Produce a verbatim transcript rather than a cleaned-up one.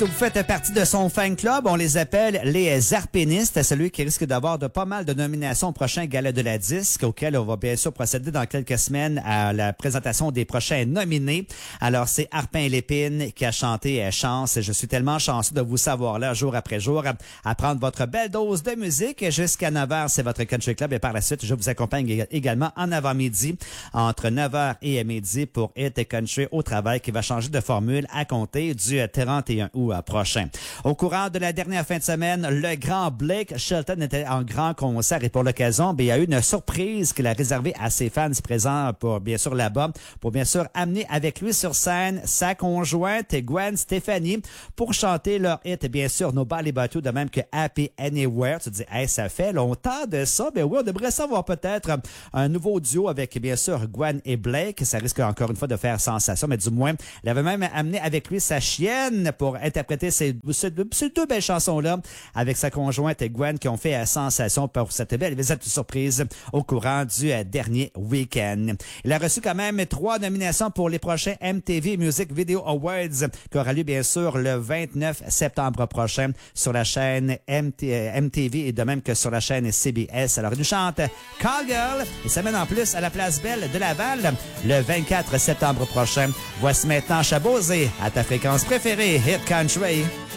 que vous faites partie de son fan club? On les appelle les harpénistes. Celui qui risque d'avoir de pas mal de nominations au prochain Gala de la disque, auquel on va bien sûr procéder dans quelques semaines à la présentation des prochains nominés. Alors, c'est Harpin Lépine qui a chanté Chance. Je suis tellement chanceux de vous savoir là, jour après jour, à prendre votre belle dose de musique. Jusqu'à neuf heures, c'est votre Country Club. Et par la suite, je vous accompagne également en avant-midi, entre neuf heures et midi, pour Hit Country au travail, qui va changer de formule à compter du trente et un août prochain. Au courant de la dernière fin de semaine, le grand Blake Shelton était en grand concert et pour l'occasion, bien, il y a eu une surprise qu'il a réservée à ses fans présents pour, bien sûr, là-bas, pour bien sûr amener avec lui sur scène sa conjointe Gwen Stefani pour chanter leur hit, bien sûr, Nobody But You, de même que Happy Anywhere. Tu te dis, hey, ça fait longtemps de ça. Ben oui, on devrait savoir peut-être un nouveau duo avec, bien sûr, Gwen et Blake. Ça risque encore une fois de faire sensation, mais du moins, il avait même amené avec lui sa chienne pour interpréter ces, ces, ces deux belles chansons-là avec sa conjointe Gwen, qui ont fait sensation pour cette belle visite surprise au courant du dernier week-end. Il a reçu quand même trois nominations pour les prochains M T V Music Video Awards qui aura lieu bien sûr le vingt-neuf septembre prochain sur la chaîne M T V et de même que sur la chaîne C B S. Alors il nous chante Call Girl et s'amène en plus à la Place Belle de Laval le vingt-quatre septembre prochain. Voici maintenant Chabosé à ta fréquence préférée, Hit Country.